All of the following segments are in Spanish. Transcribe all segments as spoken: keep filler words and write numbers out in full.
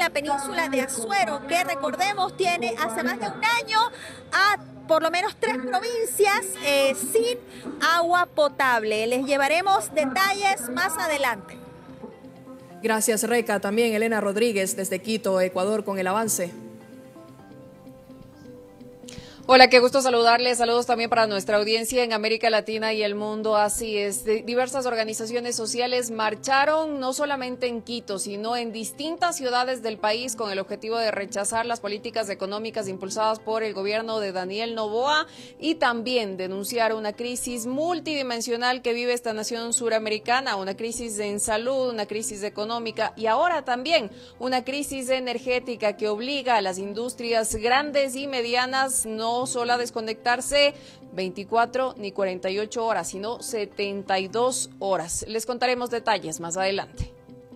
la península de Azuero, que recordemos tiene hace más de un año a por lo menos tres provincias eh, sin agua potable. Les llevaremos detalles más adelante. Gracias, Reca. También Elena Rodríguez desde Quito, Ecuador, con el avance. Hola, qué gusto saludarles. Saludos también para nuestra audiencia en América Latina y el mundo. Así es, diversas organizaciones sociales marcharon no solamente en Quito, sino en distintas ciudades del país con el objetivo de rechazar las políticas económicas impulsadas por el gobierno de Daniel Noboa y también denunciar una crisis multidimensional que vive esta nación suramericana, una crisis en salud, una crisis económica y ahora también una crisis energética que obliga a las industrias grandes y medianas no No solo a desconectarse veinticuatro ni cuarenta y ocho horas, sino setenta y dos horas. Les contaremos detalles más adelante.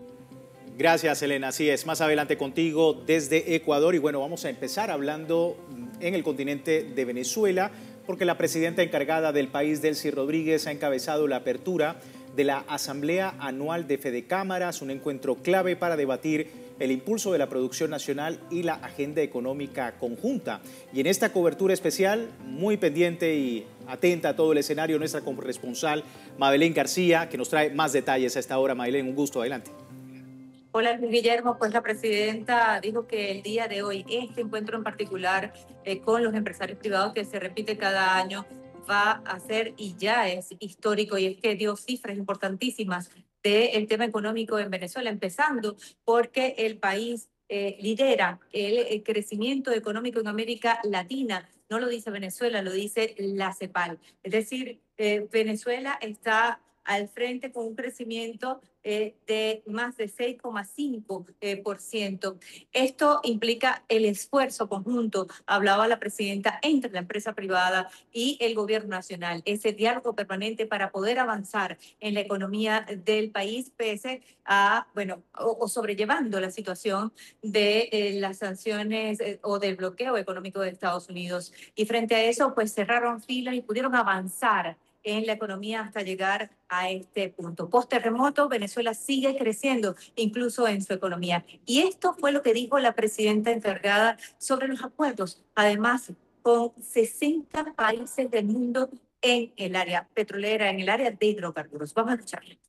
Gracias, Elena. Así es, más adelante contigo desde Ecuador. Y bueno, vamos a empezar hablando en el continente de Venezuela, porque la presidenta encargada del país, Delcy Rodríguez, ha encabezado la apertura de la Asamblea Anual de Fedecámaras, un encuentro clave para debatir el impulso de la producción nacional y la agenda económica conjunta. Y en esta cobertura especial, muy pendiente y atenta a todo el escenario, nuestra corresponsal Mabelén García, que nos trae más detalles a esta hora. Mabelén, un gusto, adelante. Hola, Luis Guillermo. Pues la presidenta dijo que el día de hoy, este encuentro en particular eh, con los empresarios privados que se repite cada año, va a ser y ya es histórico, y es que dio cifras importantísimas del tema económico en Venezuela, empezando porque el país eh, lidera el, el crecimiento económico en América Latina. No lo dice Venezuela, lo dice la CEPAL. Es decir, eh, Venezuela está al frente con un crecimiento eh, de más de seis coma cinco por ciento. Esto implica el esfuerzo conjunto, hablaba la presidenta, entre la empresa privada y el gobierno nacional, ese diálogo permanente para poder avanzar en la economía del país, pese a, bueno, o, o sobrellevando la situación de eh, las sanciones eh, o del bloqueo económico de Estados Unidos. Y frente a eso, pues cerraron filas y pudieron avanzar en la economía hasta llegar a este punto. Post terremoto, Venezuela sigue creciendo, incluso en su economía. Y esto fue lo que dijo la presidenta encargada sobre los acuerdos, además con sesenta países del mundo en el área petrolera, en el área de hidrocarburos. Vamos a escucharle.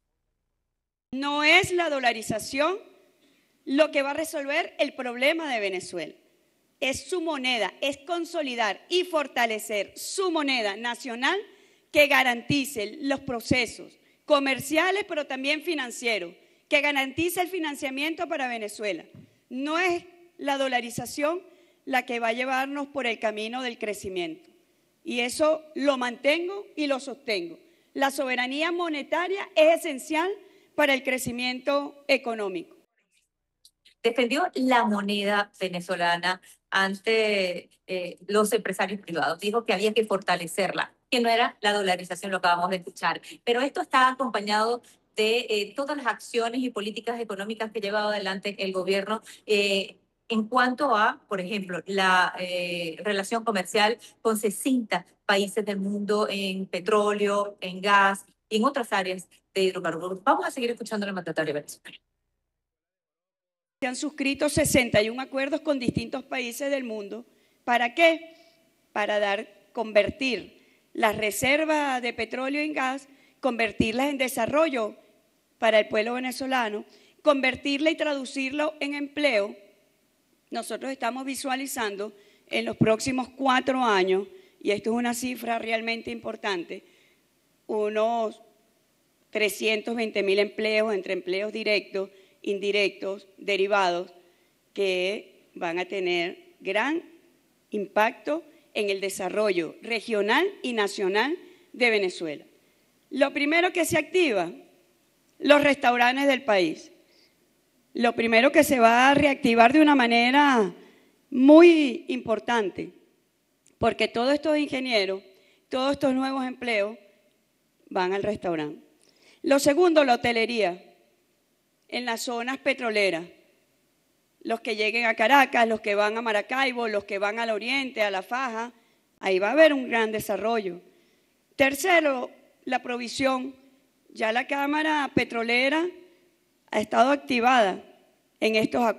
No es la dolarización lo que va a resolver el problema de Venezuela. Es su moneda, es consolidar y fortalecer su moneda nacional que garantice los procesos comerciales, pero también financieros, que garantice el financiamiento para Venezuela. No es la dolarización la que va a llevarnos por el camino del crecimiento. Y eso lo mantengo y lo sostengo. La soberanía monetaria es esencial para el crecimiento económico. Defendió la moneda venezolana ante eh, los empresarios privados. Dijo que había que fortalecerla, que no era la dolarización, lo acabamos de escuchar. Pero esto está acompañado de eh, todas las acciones y políticas económicas que ha llevado adelante el gobierno eh, en cuanto a, por ejemplo, la eh, relación comercial con sesenta países del mundo en petróleo, en gas y en otras áreas de hidrocarburos. Vamos a seguir escuchando al mandatario venezolano. Se han suscrito sesenta y un acuerdos con distintos países del mundo. ¿Para qué? Para dar, convertir las reservas de petróleo y gas, convertirlas en desarrollo para el pueblo venezolano, convertirla y traducirlo en empleo. Nosotros estamos visualizando en los próximos cuatro años, y esto es una cifra realmente importante, unos trescientos veinte mil empleos entre empleos directos, indirectos, derivados, que van a tener gran impacto en el desarrollo regional y nacional de Venezuela. Lo primero que se activa, los restaurantes del país. Lo primero que se va a reactivar de una manera muy importante, porque todos estos ingenieros, todos estos nuevos empleos van al restaurante. Lo segundo, la hotelería, en las zonas petroleras. Los que lleguen a Caracas, los que van a Maracaibo, los que van al oriente, a La Faja, ahí va a haber un gran desarrollo. Tercero, la provisión. Ya la Cámara Petrolera ha estado activada en estos acuerdos.